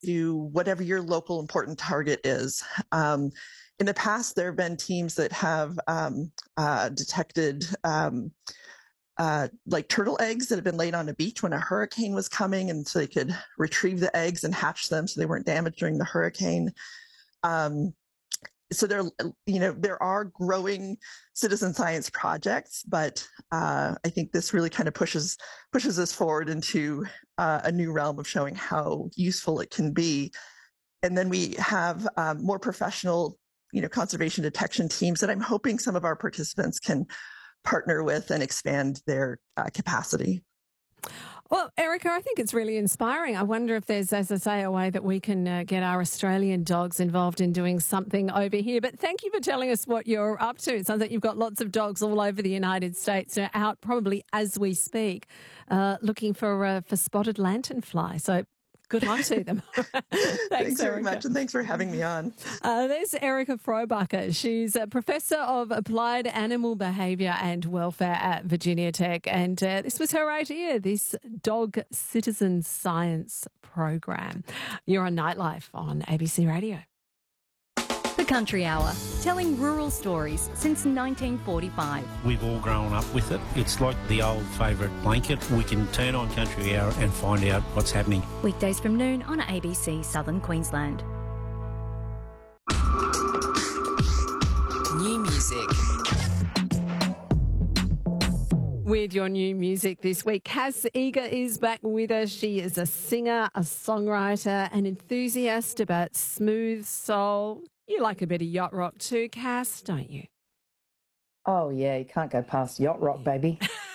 to whatever your local important target is. In the past, there have been teams that have detected like turtle eggs that had been laid on a beach when a hurricane was coming, and so they could retrieve the eggs and hatch them so they weren't damaged during the hurricane. So there are growing citizen science projects, but I think this really kind of pushes us forward into a new realm of showing how useful it can be. And then we have more professional, conservation detection teams that I'm hoping some of our participants can partner with and expand their capacity. Well, Erica, I think it's really inspiring. I wonder if there's, as I say, a way that we can get our Australian dogs involved in doing something over here. But thank you for telling us what you're up to. It sounds like you've got lots of dogs all over the United States out probably as we speak, looking for spotted lanternfly. So good luck to them. Thanks very much, and thanks for having me on. There's Erica Frobacher. She's a professor of applied animal behaviour and welfare at Virginia Tech, and this was her idea, this dog citizen science program. You're on Nightlife on ABC Radio. The Country Hour, telling rural stories since 1945. We've all grown up with it. It's like the old favourite blanket. We can turn on Country Hour and find out what's happening. Weekdays from noon on ABC Southern Queensland. New music. With your new music this week, Cass Eager is back with us. She is a singer, a songwriter, an enthusiast about smooth soul. You like a bit of yacht rock too, Cass, don't you? Oh, yeah, you can't go past yacht rock, baby.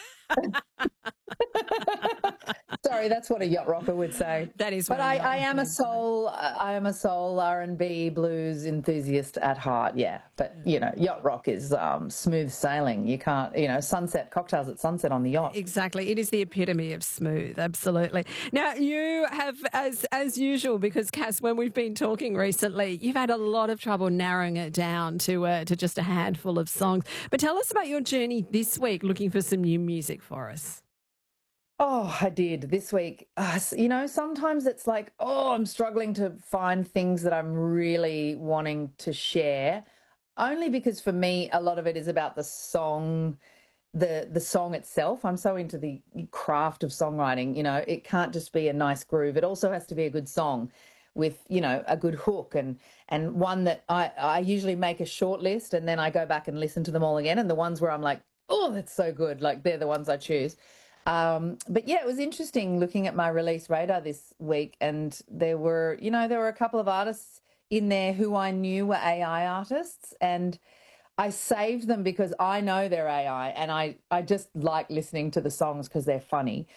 Sorry, that's what a yacht rocker would say. That is. But I am a soul R&B blues enthusiast at heart. Yeah, but yacht rock is smooth sailing. You can't, sunset cocktails at sunset on the yacht. Exactly, it is the epitome of smooth. Absolutely. Now you have, as usual, because Cass, when we've been talking recently, you've had a lot of trouble narrowing it down to just a handful of songs. But tell us about your journey this week, looking for some new music for us. Oh, I did this week. Sometimes it's like, I'm struggling to find things that I'm really wanting to share, only because for me, a lot of it is about the song, the song itself. I'm so into the craft of songwriting. It can't just be a nice groove. It also has to be a good song with, a good hook and one that I usually make a short list and then I go back and listen to them all again. And the ones where I'm like, oh, that's so good. Like they're the ones I choose. But yeah, it was interesting looking at my release radar this week, and there were a couple of artists in there who I knew were AI artists, and I saved them because I know they're AI, and I just like listening to the songs because they're funny.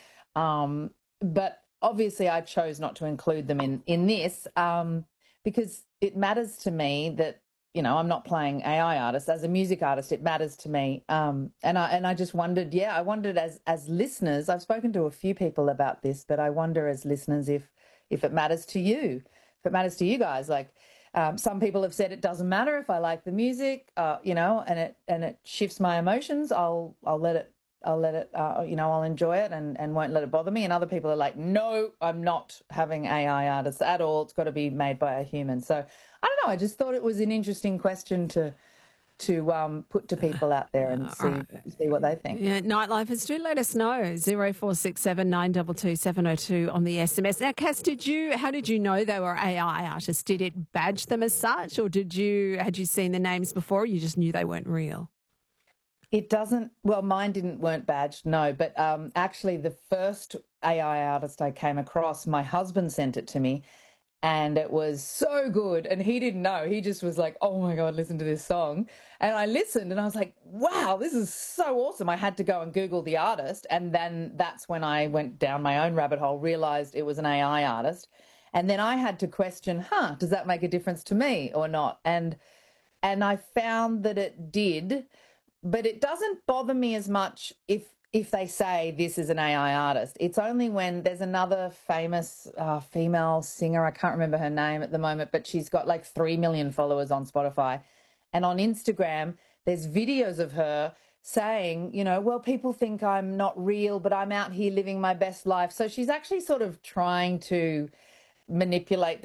But obviously I chose not to include them in this, because it matters to me that, I'm not playing AI artists. As a music artist, it matters to me. And I just wondered, I wondered as listeners, I've spoken to a few people about this, but I wonder as listeners if it matters to you, if it matters to you guys. Like some people have said it doesn't matter if I like the music, and it shifts my emotions. I'll let it, I'll enjoy it and won't let it bother me. And other people are like, no, I'm not having AI artists at all. It's got to be made by a human. So I don't know. I just thought it was an interesting question to put to people out there and see what they think. Yeah, Nightlife, do let us know. 0467 922 702 on the SMS. Now, Cass, how did you know they were AI artists? Did it badge them as such, or had you seen the names before? Or you just knew they weren't real? It doesn't, mine weren't badged, no, but actually the first AI artist I came across, my husband sent it to me and it was so good and he didn't know. He just was like, oh my God, listen to this song. And I listened and I was like, wow, this is so awesome. I had to go and Google the artist, and then that's when I went down my own rabbit hole, realised it was an AI artist. And then I had to question, does that make a difference to me or not? And I found that it did. But it doesn't bother me as much if they say this is an AI artist. It's only when there's another famous female singer, I can't remember her name at the moment, but she's got like 3 million followers on Spotify. And on Instagram, there's videos of her saying, well, people think I'm not real, but I'm out here living my best life. So she's actually sort of trying to manipulate